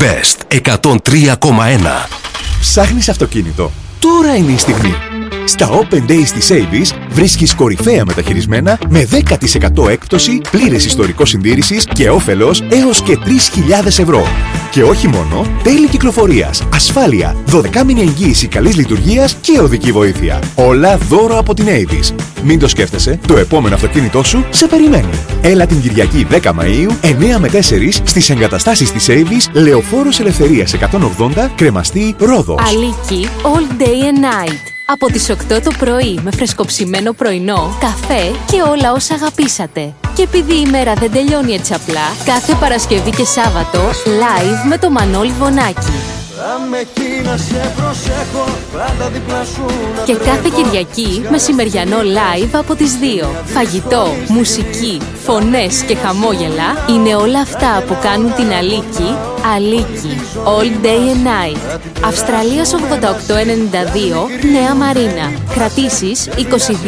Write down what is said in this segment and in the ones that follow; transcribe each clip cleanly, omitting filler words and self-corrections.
Best 103,1. Ψάχνεις αυτοκίνητο? Τώρα είναι η στιγμή. Στα Open Days της Avis βρίσκεις κορυφαία μεταχειρισμένα με 10% έκπτωση, πλήρες ιστορικό συντήρησης και όφελος έως και 3.000 ευρώ. Και όχι μόνο, τέλη κυκλοφορίας, ασφάλεια, 12μηνη εγγύηση καλής λειτουργίας και οδική βοήθεια. Όλα δώρο από την Avis. Μην το σκέφτεσαι, το επόμενο αυτοκίνητό σου σε περιμένει. Έλα την Κυριακή 10 Μαΐου, 9 με 4 στις εγκαταστάσεις της Avis, Λεωφόρος Ελευθερίας 180, Κρεμαστή, Ρόδος. Αλίκη all day and night. Από τις 8 το πρωί με φρεσκοψημένο πρωινό, καφέ και όλα όσα αγαπήσατε. Και επειδή η μέρα δεν τελειώνει έτσι απλά, κάθε Παρασκευή και Σάββατο live με το Μανώλη Βονάκη. Και κάθε Κυριακή μεσημεριανό live από τις 2. Φαγητό, μουσική, φωνές και χαμόγελα είναι όλα αυτά που κάνουν την Αλίκη Αλίκη all day and night. Αυστραλίας 8892, Νέα Μαρίνα. Κρατήσεις 2241 0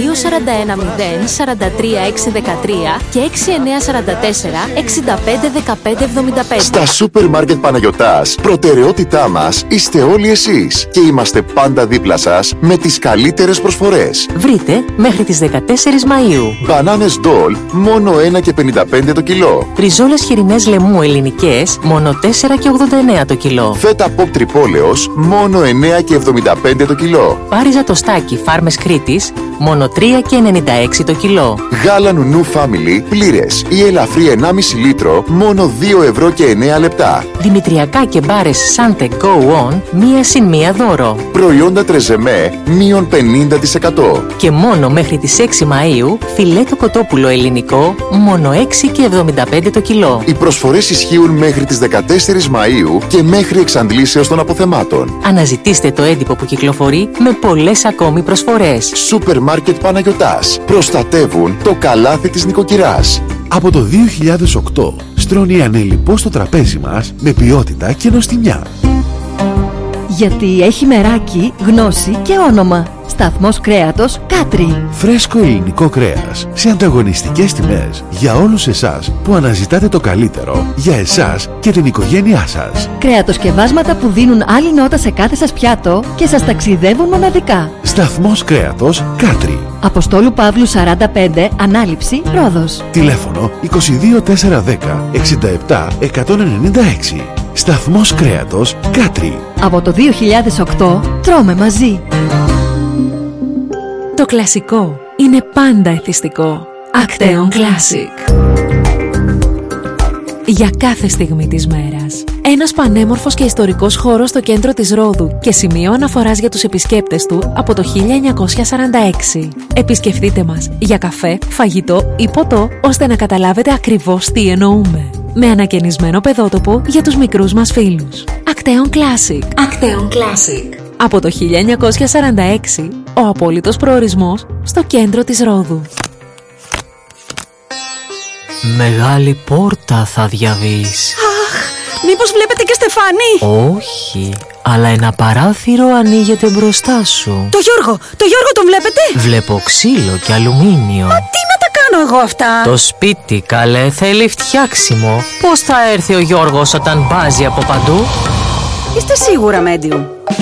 43 613 και 6944 65 15 75. Στα σούπερ μάρκετ Παναγιωτάς, προτεραιότητά μας είστε όλοι εσείς και είμαστε πάντα δίπλα σας με τις καλύτερες προσφορές. Βρείτε μέχρι τις 14 Μαΐου. Μπανάνες Ντόλ, μόνο 1,55 το κιλό. Ριζόλες χοιρινές λεμού ελληνικές, μόνο 4,89 το κιλό. Φέτα Pop Τρυπόλεως, μόνο 9,75 το κιλό. Πάριζα τοστάκι Φάρμες Κρήτης, μόνο 3,96 το κιλό. Γάλα Νουνού Family, πλήρες ή ελαφρύ 1,5 λίτρο, μόνο 2 ευρώ και 9 λεπτά. Δημητριακά και μπάρες Sante Go On, μία συν μία δώρο. Προϊόντα Τρεζεμέ, μείον 50%. Και μόνο μέχρι τις 6 Μαΐου, φιλέτο κοτόπουλο ελληνικό, μόνο 6,75 το κιλό. Οι προσφορές ισχύουν μέχρι τις 14 Μαΐου και μέχρι εξαντλήσεως των αποθεμάτων. Αναζητήστε το έντυπο που κυκλοφορεί με πολλές ακόμη προσφορές. Σούπερ μάρκετ Παναγιωτάς. Προστατεύουν το καλάθι της νοικοκυράς. Από το 2008 στρώνει ανελιπώς στο τραπέζι μας με ποιότητα και νοστιμιά. Γιατί έχει μεράκι, γνώση και όνομα. Σταθμός κρέατος Κάτρι. Φρέσκο ελληνικό κρέας σε ανταγωνιστικές τιμές για όλους εσάς που αναζητάτε το καλύτερο για εσάς και την οικογένειά σας. Κρέατοσκευάσματα που δίνουν άλλη νότα σε κάθε σας πιάτο και σας ταξιδεύουν μοναδικά. Σταθμός κρέατος Κάτρι. Αποστόλου Παύλου 45, Ανάληψη, Ρόδος. Τηλέφωνο 22 410 67 196. Σταθμός κρέατος Κάτρι. Από το 2008 τρώμε μαζί. Το κλασικό είναι πάντα εθιστικό. Acteon Classic. Για κάθε στιγμή της μέρας. Ένας πανέμορφος και ιστορικός χώρος στο κέντρο της Ρόδου και σημείο αναφοράς για τους επισκέπτες του από το 1946. Επισκεφτείτε μας για καφέ, φαγητό ή ποτό, ώστε να καταλάβετε ακριβώς τι εννοούμε. Με ανακαινισμένο παιδότοπο για τους μικρούς μας φίλους. Acteon Classic. Acteon Classic. Από το 1946, ο απόλυτος προορισμός στο κέντρο της Ρόδου. Μεγάλη πόρτα θα διαβείς. Αχ, μήπως βλέπετε και Στεφάνη? Όχι, αλλά ένα παράθυρο ανοίγεται μπροστά σου. Το Γιώργο τον βλέπετε? Βλέπω ξύλο και αλουμίνιο. Μα τι να τα κάνω εγώ αυτά? Το σπίτι, καλέ, θέλει φτιάξιμο. Πώς θα έρθει ο Γιώργος όταν μπάζει από παντού? Είστε σίγουρα medium?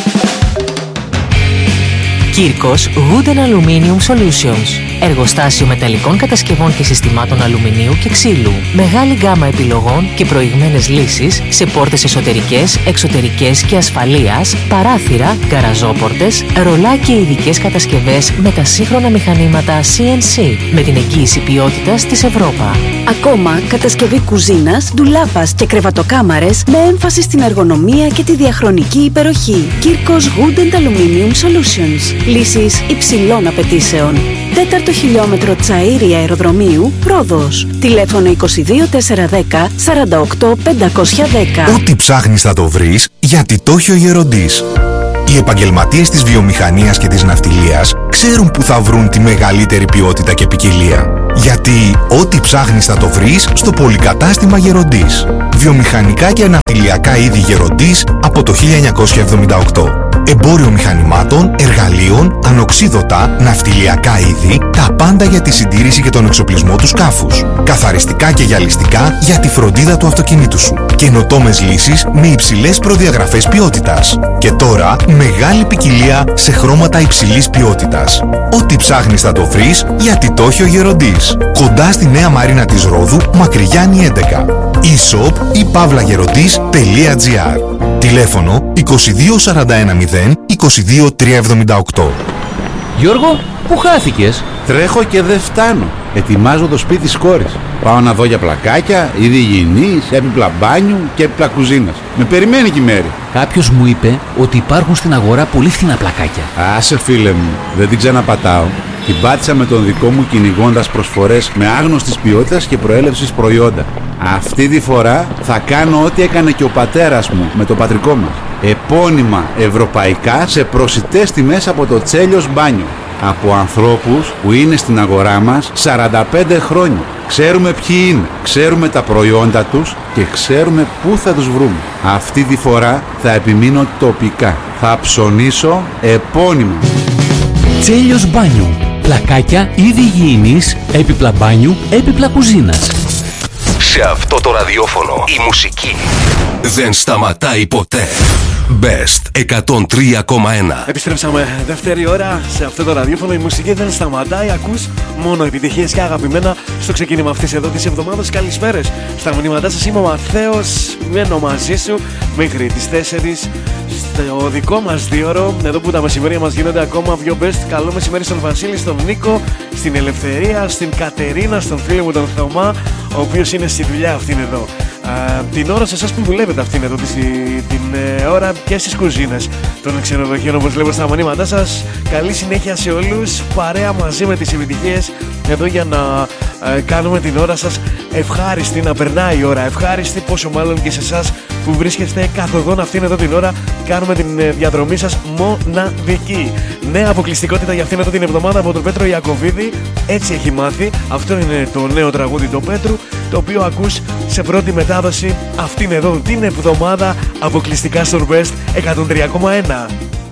Κύρκος Wooden Aluminium Solutions. Εργοστάσιο μεταλλικών κατασκευών και συστημάτων αλουμινίου και ξύλου. Μεγάλη γκάμα επιλογών και προηγμένες λύσεις σε πόρτες εσωτερικές, εξωτερικές και ασφαλείας, παράθυρα, γκαραζόπορτες, ρολά και ειδικές κατασκευές με τα σύγχρονα μηχανήματα CNC με την εγγύηση ποιότητας της Ευρώπα. Ακόμα κατασκευή κουζίνας, ντουλάπας και κρεβατοκάμαρες με έμφαση στην εργονομία και τη διαχρονική υπεροχή. Κύρκος Wooden Aluminium Solutions. Λύσεις υψηλών απαιτήσεων. 4ο χιλιόμετρο Τσαΐρη Αεροδρομίου, Ρόδος. Τηλέφωνο 22 410 48 510. Ό,τι ψάχνεις θα το βρεις, γιατί το έχει ο Γεροντής. Οι επαγγελματίες της βιομηχανίας και της ναυτιλίας ξέρουν που θα βρουν τη μεγαλύτερη ποιότητα και ποικιλία. Γιατί ό,τι ψάχνεις θα το βρεις στο πολυκατάστημα Γεροντής. Βιομηχανικά και ναυτιλιακά είδη Γεροντής από το 1978. Εμπόριο μηχανημάτων, εργαλείων, ανοξίδωτα, ναυτιλιακά είδη, τα πάντα για τη συντήρηση και τον εξοπλισμό του σκάφους. Καθαριστικά και γυαλιστικά για τη φροντίδα του αυτοκινήτου σου. Καινοτόμες λύσεις με υψηλές προδιαγραφές ποιότητας. Και τώρα μεγάλη ποικιλία σε χρώματα υψηλής ποιότητας. Ό,τι ψάχνεις θα το βρεις, γιατί το έχει ο Γεροντής. Κοντά στη Νέα Μαρίνα της Ρόδου, Μακρυγιάννη 11. e-shop ή pavlagerodis.gr. Τηλέφωνο 22410 22378. Γιώργο, πού χάθηκες? Τρέχω και δεν φτάνω. Ετοιμάζω το σπίτι της κόρης. Πάω να δω για πλακάκια, είδη υγιεινής, έπιπλα μπάνιου και έπιπλα κουζίνας. Με περιμένει και η Μέρη. Κάποιος μου είπε ότι υπάρχουν στην αγορά πολύ φθηνά πλακάκια. Άσε φίλε μου, δεν την ξαναπατάω. Την πάτησα με τον δικό μου κυνηγώντας προσφορές με άγνωστης ποιότητας και προέλευσης προϊόντα. Αυτή τη φορά θα κάνω ό,τι έκανε και ο πατέρας μου με το πατρικό μας. Επώνυμα ευρωπαϊκά σε προσιτές τιμές από το Τσέλιος Μπάνιο. Από ανθρώπους που είναι στην αγορά μας 45 χρόνια. Ξέρουμε ποιοι είναι, ξέρουμε τα προϊόντα τους και ξέρουμε πού θα τους βρούμε. Αυτή τη φορά θα επιμείνω τοπικά. Θα ψωνίσω επώνυμα. Τσέλιος Μπάνιο. Πλακάκια, είδη υγιεινής, έπιπλα μπάνιου, έπιπλα κουζίνας. Σε αυτό το ραδιόφωνο η μουσική δεν σταματάει ποτέ. Best 103,1. Επιστρέψαμε δεύτερη ώρα σε αυτό το ραδιόφωνο. Η μουσική δεν σταματάει. Ακούς μόνο επιτυχίες και αγαπημένα στο ξεκίνημα αυτής εδώ της εβδομάδας. Καλησπέρες στα μηνύματά σας. Είμαι ο Μαθαίος. Μένω μαζί σου μέχρι τις 4 στο δικό μας δίωρο. Εδώ που τα μεσημέρια μας γίνονται ακόμα πιο best. Καλό μεσημέρι στον Βασίλη, στον Νίκο, στην Ελευθερία, στην Κατερίνα, στον φίλο μου τον Θωμά, ο οποίος είναι στη δουλειά αυτήν εδώ. Την ώρα σε εσάς που δουλεύετε αυτήν εδώ την ώρα και στις κουζίνες των ξενοδοχείων, όπως βλέπω στα μηνύματά σας. Καλή συνέχεια σε όλους, παρέα μαζί με τις επιτυχίες εδώ για να κάνουμε την ώρα σας ευχάριστη, να περνάει η ώρα ευχάριστη, πόσο μάλλον και σε εσάς που βρίσκεστε καθοδόν αυτήν εδώ την ώρα. Κάνουμε την διαδρομή σας μοναδική. Νέα αποκλειστικότητα για αυτήν εδώ την εβδομάδα από τον Πέτρο Ιακωβίδη. Έτσι έχει μάθει. Αυτό είναι το νέο τραγούδι του Πέτρου, το οποίο ακούς σε πρώτη μετάδοση αυτήν εδώ την εβδομάδα αποκλειστικά στο Best 103,1.